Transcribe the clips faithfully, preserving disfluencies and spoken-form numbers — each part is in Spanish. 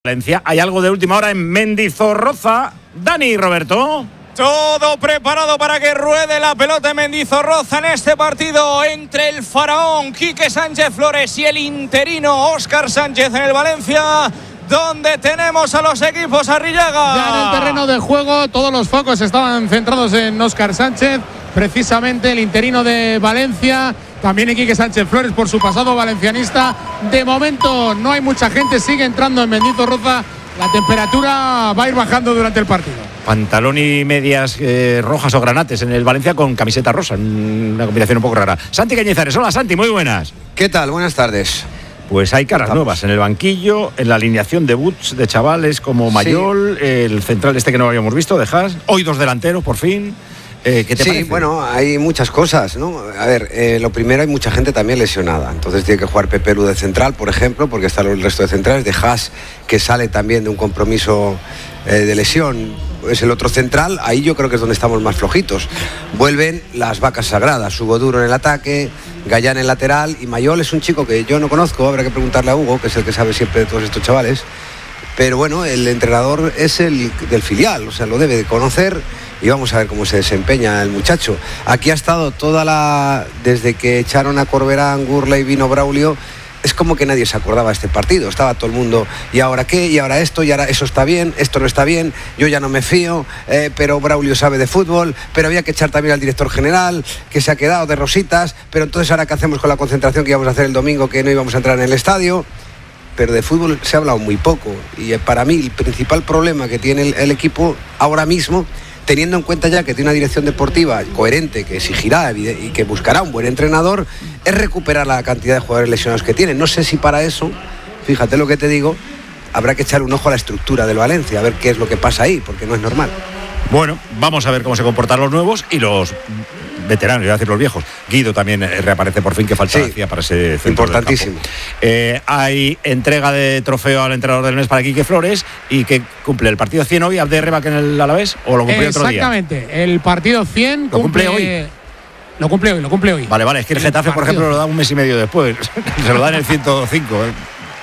Valencia. Hay algo de última hora en Mendizorroza. Dani, Roberto. Todo preparado para que ruede la pelota en Mendizorroza en este partido entre el faraón Quique Sánchez Flores y el interino Óscar Sánchez en el Valencia, donde tenemos a los equipos Arrillaga. Ya en el terreno de juego todos los focos estaban centrados en Óscar Sánchez, precisamente el interino de Valencia. También en Quique Sánchez Flores por su pasado valencianista. De momento no hay mucha gente, sigue entrando en Mendizorroza. La temperatura va a ir bajando durante el partido. Pantalón y medias eh, rojas o granates en el Valencia con camiseta rosa. Una combinación un poco rara. Santi Cañizares. Hola, Santi, muy buenas. ¿Qué tal? Buenas tardes. Pues hay caras nuevas en el banquillo, en la alineación de debuts de chavales como Mayol, sí. El central este que no habíamos visto, de Haas. Hoy dos delanteros, por fin. Eh, ¿Qué te sí, parece? Bueno, hay muchas cosas, ¿no? A ver, eh, lo primero, hay mucha gente también lesionada. Entonces tiene que jugar Pepe Lu de central, por ejemplo, porque están el resto de centrales. De Haas, que sale también de un compromiso eh, de lesión, es el otro central. Ahí yo creo que es donde estamos más flojitos. Vuelven las vacas sagradas. Hugo Duro en el ataque, Gallán en el lateral. Y Mayol es un chico que yo no conozco. Habrá que preguntarle a Hugo, que es el que sabe siempre de todos estos chavales. Pero bueno, el entrenador es el del filial, o sea, lo debe de conocer. Y vamos a ver cómo se desempeña el muchacho. Aquí ha estado toda la... Desde que echaron a Corberán, Gurley, vino Braulio, es como que nadie se acordaba de este partido. Estaba todo el mundo, ¿y ahora qué? ¿Y ahora esto? ¿Y ahora eso está bien? ¿Esto no está bien? Yo ya no me fío, eh, pero Braulio sabe de fútbol, pero había que echar también al director general, que se ha quedado de rositas, pero entonces ¿ahora qué hacemos con la concentración que íbamos a hacer el domingo, que no íbamos a entrar en el estadio? Pero de fútbol se ha hablado muy poco. Y para mí el principal problema que tiene el, el equipo ahora mismo, teniendo en cuenta ya que tiene una dirección deportiva coherente, que exigirá y que buscará un buen entrenador, es recuperar la cantidad de jugadores lesionados que tiene. No sé si para eso, fíjate lo que te digo, habrá que echar un ojo a la estructura del Valencia, a ver qué es lo que pasa ahí, porque no es normal. Bueno, vamos a ver cómo se comportan los nuevos y los veteranos, iba a decir los viejos. Guido también reaparece por fin, que falta sí, para ese centro importantísimo. Eh, hay entrega de trofeo al entrenador del mes para Quique Flores, y que cumple el partido cien hoy, Abde Rebac en el Alavés, o lo cumple otro día. Exactamente, el partido cien lo cumple, cumple hoy. Lo cumple hoy, lo cumple hoy. Vale, vale, es que el, el Getafe, partido, por ejemplo, lo da un mes y medio después. Se lo da en el ciento cinco. ¿eh?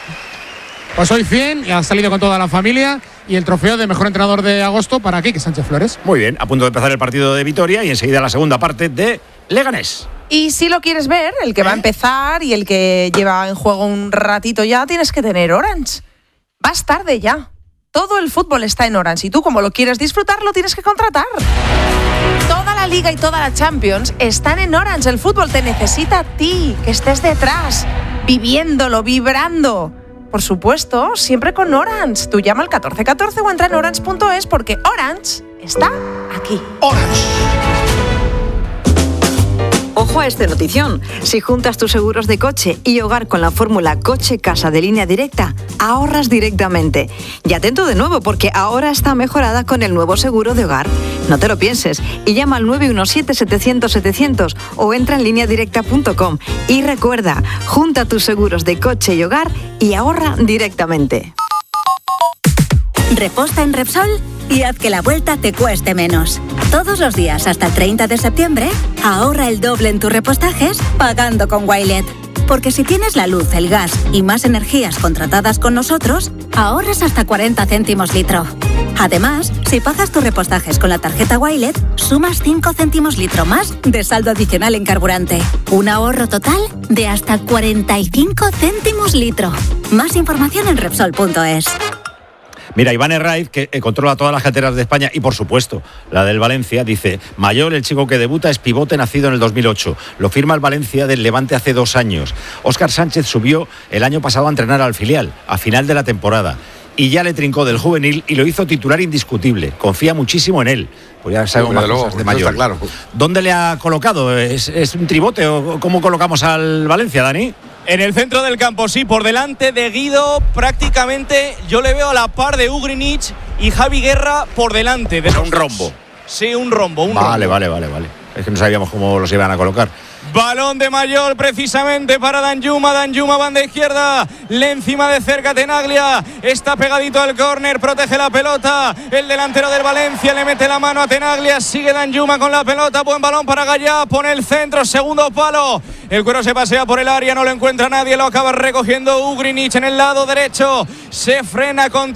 Pues hoy cien, y ha salido con toda la familia, y el trofeo de mejor entrenador de agosto para Quique Sánchez Flores. Muy bien, a punto de empezar el partido de Vitoria y enseguida la segunda parte de Leganés. Y si lo quieres ver, el que va a empezar y el que lleva en juego un ratito ya, tienes que tener Orange. Vas tarde ya. Todo el fútbol está en Orange y tú, como lo quieres disfrutar, lo tienes que contratar. Toda la Liga y toda la Champions están en Orange. El fútbol te necesita a ti, que estés detrás, viviéndolo, vibrando. Por supuesto, siempre con Orange. Tú llama al catorce catorce o entra en orange punto es, porque Orange está aquí. Orange. Ojo a esta notición. Si juntas tus seguros de coche y hogar con la fórmula coche-casa de Línea Directa, ahorras directamente. Y atento de nuevo, porque ahora está mejorada con el nuevo seguro de hogar. No te lo pienses y llama al nueve uno siete, setecientos, setecientos o entra en línea directa punto com. Y recuerda, junta tus seguros de coche y hogar y ahorra directamente. Reposta en Repsol y haz que la vuelta te cueste menos. Todos los días hasta el treinta de septiembre, ahorra el doble en tus repostajes pagando con Wilet. Porque si tienes la luz, el gas y más energías contratadas con nosotros, ahorras hasta cuarenta céntimos litro. Además, si pagas tus repostajes con la tarjeta Wilet, sumas cinco céntimos litro más de saldo adicional en carburante. Un ahorro total de hasta cuarenta y cinco céntimos litro. Más información en Repsol punto es. Mira, Iván Herraiz, que controla todas las carteras de España y, por supuesto, la del Valencia, dice: Mayol, el chico que debuta, es pivote nacido en el dos mil ocho. Lo firma el Valencia del Levante hace dos años. Óscar Sánchez subió el año pasado a entrenar al filial, a final de la temporada. Y ya le trincó del juvenil y lo hizo titular indiscutible. Confía muchísimo en él. Pues ya sabemos más cosas de Mayol. Claro. ¿Dónde le ha colocado? ¿Es, ¿Es un tribote o cómo colocamos al Valencia, Dani? En el centro del campo, sí, por delante de Guido, prácticamente yo le veo a la par de Ugrinic y Javi Guerra por delante. De un rombo. Sí, un rombo, un vale, rombo. Vale, vale, vale. Es que no sabíamos cómo los iban a colocar. Balón de Mayol precisamente para Danjuma. Danjuma, banda izquierda, le encima de cerca Tenaglia, está pegadito al córner, protege la pelota el delantero del Valencia, le mete la mano a Tenaglia, sigue Danjuma con la pelota, buen balón para Gallá, pone el centro, segundo palo, el cuero se pasea por el área, no lo encuentra nadie, lo acaba recogiendo Ugrinic en el lado derecho, se frena con